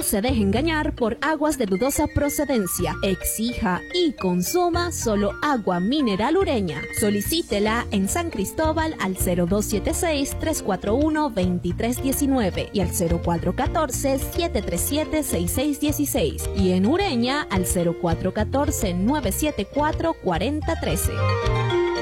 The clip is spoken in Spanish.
se deje engañar por aguas de dudosa procedencia. Exija y consuma solo agua mineral Ureña. Solicítela en San Cristóbal al 0276-341-2319 y al 0414-737-6616 y en Ureña al 0414-974-4013.